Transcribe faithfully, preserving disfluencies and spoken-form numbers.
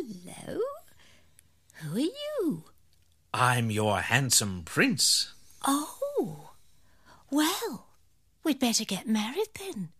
Hello. Who are you? I'm your handsome prince. Oh. Well, we'd better get married then.